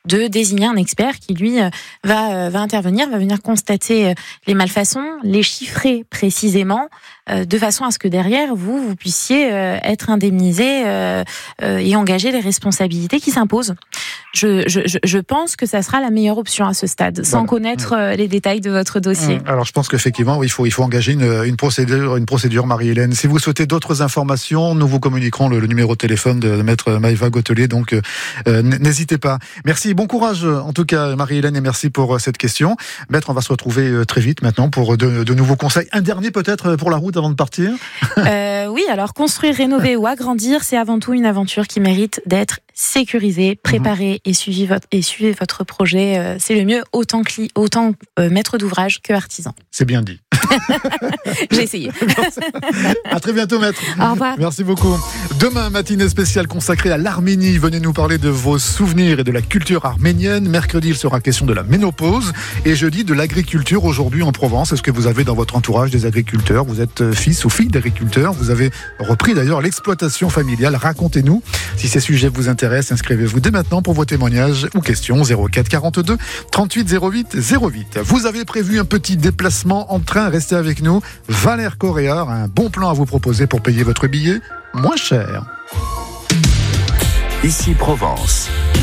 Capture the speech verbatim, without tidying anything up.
de désigner un expert qui, lui, va, va intervenir, va venir constater les malfaçons, les chiffrer précisément, de façon à ce que derrière, vous, vous puissiez être indemnisé et engager les responsabilités qui s'imposent. Je, je, je pense que ça sera la meilleure option à ce stade, sans voilà. connaître mmh. les détails de votre dossier. Mmh. Alors je pense qu'effectivement, il faut, il faut engager une, une procédure, une procédure, Marie-Hélène. Si vous souhaitez d'autres informations, nous vous communiquerons le, le numéro de téléphone de maître Maëva Gautelier, donc euh, n'hésitez pas. Merci, bon courage en tout cas, Marie-Hélène, et merci pour cette question. Maître, on va se retrouver très vite maintenant pour de, de nouveaux conseils. Un dernier peut-être pour la route avant de partir euh, Oui, alors construire, rénover ou agrandir, c'est avant tout une aventure qui mérite d'être sécurisée, préparée mmh. et, suivi votre, et suivez votre projet. Euh, c'est le mieux, autant, cli, autant euh, maître d'ouvrage que artisan. C'est bien dit. J'ai essayé. À très bientôt, maître. Au revoir. Merci beaucoup. Demain, matinée spéciale consacrée à l'Arménie. Venez nous parler de vos souvenirs et de la culture arménienne. Mercredi, il sera question de la ménopause. Et jeudi, de l'agriculture aujourd'hui en Provence. Est-ce que vous avez dans votre entourage des agriculteurs ? Vous êtes fils ou fille d'agriculteurs. Vous avez repris d'ailleurs l'exploitation familiale. Racontez-nous si ces sujets vous intéressent. Inscrivez-vous dès maintenant pour vos témoignages ou questions. zéro quatre quarante-deux trente-huit zéro huit zéro huit. Vous avez prévu un petit déplacement en train. Restez avec nous. Valère Correa a un bon plan à vous proposer pour payer votre billet moins cher. Ici Provence.